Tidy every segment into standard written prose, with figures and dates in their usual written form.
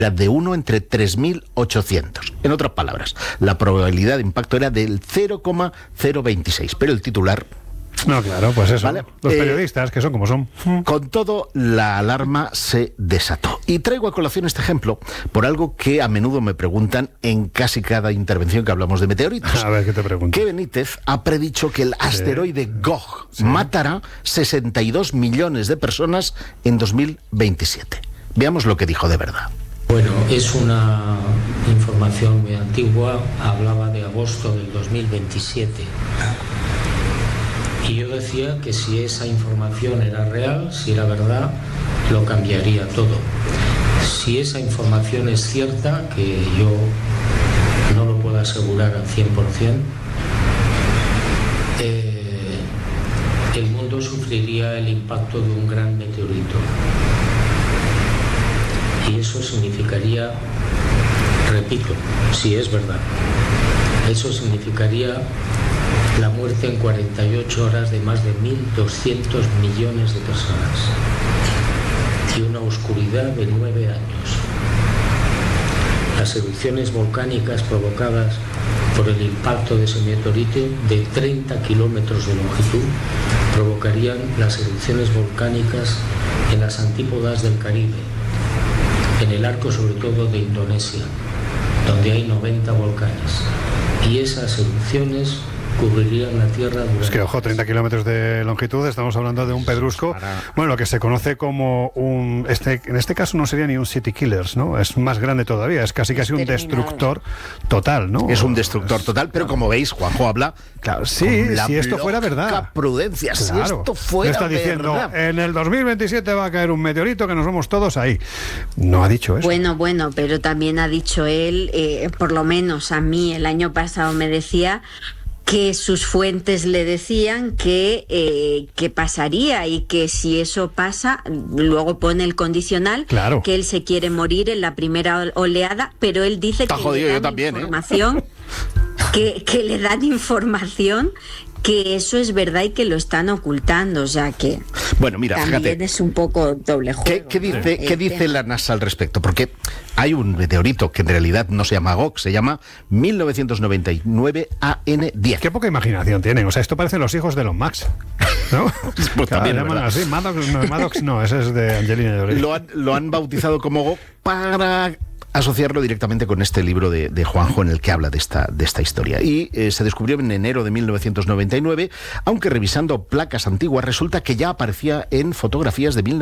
de 1 entre 3.800. En otras palabras, la probabilidad de impacto era del 0,026, pero el titular... No, claro, pues eso. ¿Vale? Los periodistas, que son como son. Con todo, la alarma se desató. Y traigo a colación este ejemplo por algo que a menudo me preguntan en casi cada intervención que hablamos de meteoritos. A ver, ¿qué te pregunto? Que Benítez ha predicho que el asteroide Gog matará 62 millones de personas en 2027. Veamos lo que dijo de verdad. Bueno, es una información muy antigua, hablaba de agosto del 2027. Y yo decía que si esa información era real, si era verdad, lo cambiaría todo. Si esa información es cierta, que yo no lo puedo asegurar al 100%, el mundo sufriría el impacto de un gran meteorito. Y eso significaría, repito, si es verdad, eso significaría la muerte en 48 horas de más de 1.200 millones de personas y una oscuridad de 9 años. Las erupciones volcánicas provocadas por el impacto de ese meteorito de 30 kilómetros de longitud provocarían las erupciones volcánicas en las antípodas del Caribe, en el arco sobre todo de Indonesia, donde hay 90 volcanes. Y esas erupciones cubrirían la Tierra durante... Es que, ojo, 30 kilómetros de longitud, estamos hablando de un pedrusco, bueno, lo que se conoce como un... en este caso no sería ni un city killers, ¿no? Es más grande todavía, es casi un destructor total, ¿no? Es un destructor total, pero como veis, Juanjo habla... Claro, sí, si esto fuera verdad. Prudencia, claro, si esto fuera está diciendo, verdad. En el 2027 va a caer un meteorito que nos vamos todos ahí. No ha dicho eso. Bueno, pero también ha dicho él, por lo menos a mí el año pasado me decía... que sus fuentes le decían que pasaría y que si eso pasa, luego pone el condicional, claro, que él se quiere morir en la primera oleada, pero él dice que jodido, le dan yo también, información, que le dan información que eso es verdad y que lo están ocultando, o sea que bueno, mira, también fíjate, es un poco doble juego. ¿Qué dice la NASA al respecto? Porque hay un meteorito que en realidad no se llama Gog, se llama 1999 AN10. Qué poca imaginación tienen, o sea, esto parecen los hijos de los Max, ¿no? Pues también, así, Maddox no, ese es de Angelina Jolie. Lo han bautizado como Gog para asociarlo directamente con este libro de Juanjo en el que habla de esta historia. Y se descubrió en enero de 1999, aunque revisando placas antiguas resulta que ya aparecía en fotografías de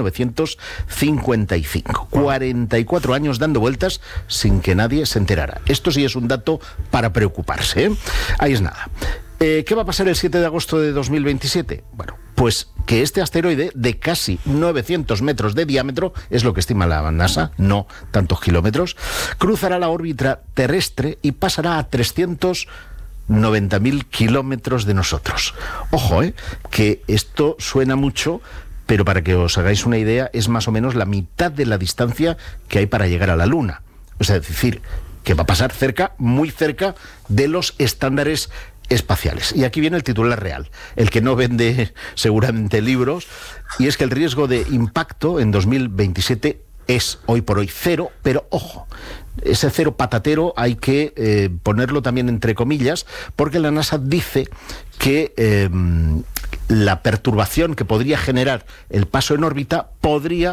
1955. 44 años dando vueltas sin que nadie se enterara. Esto sí es un dato para preocuparse, ¿eh? Ahí es nada. ¿Qué va a pasar el 7 de agosto de 2027? Bueno, pues que este asteroide de casi 900 metros de diámetro, es lo que estima la NASA, no tantos kilómetros, cruzará la órbita terrestre y pasará a 390.000 kilómetros de nosotros. Ojo, que esto suena mucho, pero para que os hagáis una idea, es más o menos la mitad de la distancia que hay para llegar a la Luna. O sea, es decir, que va a pasar cerca, muy cerca de los estándares espaciales. Y aquí viene el titular real, el que no vende seguramente libros, y es que el riesgo de impacto en 2027 es hoy por hoy cero, pero ojo, ese cero patatero hay que ponerlo también entre comillas, porque la NASA dice que la perturbación que podría generar el paso en órbita podría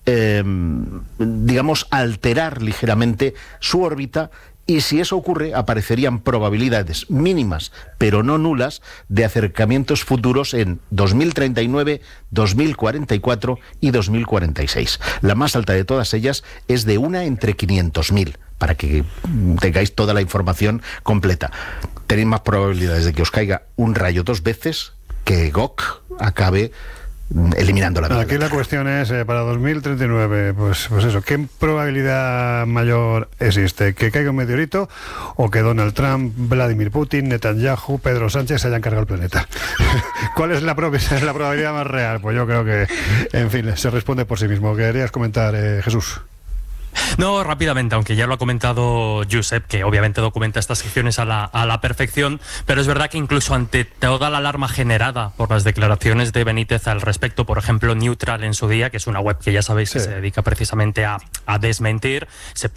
alterar ligeramente su órbita. Y si eso ocurre, aparecerían probabilidades mínimas, pero no nulas, de acercamientos futuros en 2039, 2044 y 2046. La más alta de todas ellas es de 1 entre 500.000, para que tengáis toda la información completa. Tenéis más probabilidades de que os caiga un rayo 2 veces que Gog acabe eliminando la vida. Aquí la cuestión es, para 2039, pues eso, ¿qué probabilidad mayor existe? ¿Que caiga un meteorito o que Donald Trump, Vladimir Putin, Netanyahu, Pedro Sánchez se hayan cargado el planeta? ¿Cuál es la probabilidad más real? Pues yo creo que, en fin, se responde por sí mismo. ¿Querías comentar, Jesús? No, rápidamente, aunque ya lo ha comentado Josep, que obviamente documenta estas secciones a la perfección, pero es verdad que incluso ante toda la alarma generada por las declaraciones de Benítez al respecto, por ejemplo, Neutral en su día, que es una web que ya sabéis que se dedica precisamente a desmentir, se